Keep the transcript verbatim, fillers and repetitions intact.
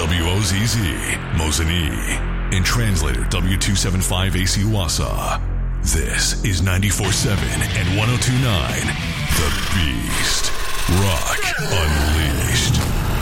W O Z Z, Mosinee, and translator W two seventy-five A C Wassa. This is ninety-four point seven and one oh two point nine, The